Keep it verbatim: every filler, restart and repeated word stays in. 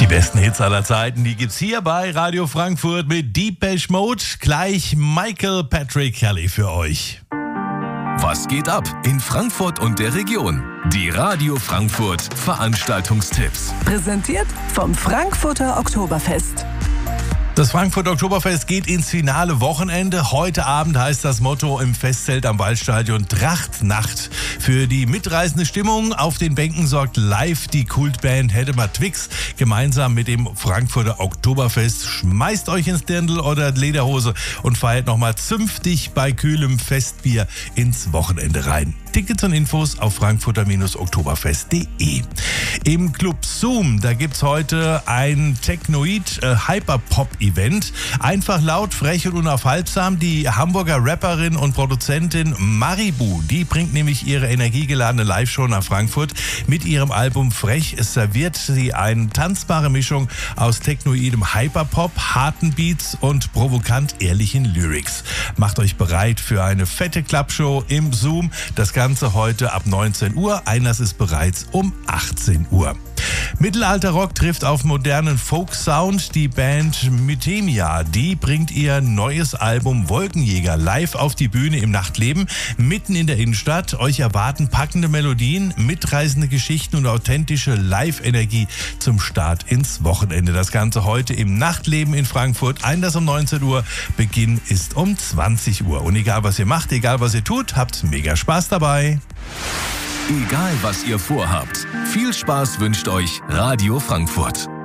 besten Hits aller Zeiten, die gibt's hier bei Radio Frankfurt mit Depeche Mode. Gleich Michael Patrick Kelly für euch. Was geht ab in Frankfurt und der Region? Die Radio Frankfurt Veranstaltungstipps. Präsentiert vom Frankfurter Oktoberfest. Das Frankfurter Oktoberfest geht ins finale Wochenende. Heute Abend heißt das Motto im Festzelt am Waldstadion Trachtnacht. Für die mitreißende Stimmung auf den Bänken sorgt live die Kultband Hedemar Twix. Gemeinsam mit dem Frankfurter Oktoberfest schmeißt euch ins Dirndl oder Lederhose und feiert nochmal zünftig bei kühlem Festbier ins Wochenende rein. Tickets und Infos auf frankfurter oktoberfest punkt de. Im Club Zoom, da gibt's heute ein Technoid äh, Hyperpop-Event. Einfach laut, frech und unaufhaltsam. Die Hamburger Rapperin und Produzentin Maribu, die bringt nämlich ihre energiegeladene Live-Show nach Frankfurt. Mit ihrem Album Frech serviert sie eine tanzbare Mischung aus technoidem Hyperpop, harten Beats und provokant ehrlichen Lyrics. Macht euch bereit für eine fette Klappshow im Zoom. Das Ganze heute ab neunzehn Uhr. Einlass ist bereits um achtzehn Uhr. Mittelalterrock trifft auf modernen Folk-Sound. Die Band Mythemia, die bringt ihr neues Album Wolkenjäger live auf die Bühne im Nachtleben, mitten in der Innenstadt. Euch erwarten packende Melodien, mitreißende Geschichten und authentische Live-Energie zum Start ins Wochenende. Das Ganze heute im Nachtleben in Frankfurt. Einlass um neunzehn Uhr, Beginn ist um zwanzig Uhr. Und egal was ihr macht, egal was ihr tut, habt mega Spaß dabei. Egal was ihr vorhabt, viel Spaß wünscht euch Radio Frankfurt.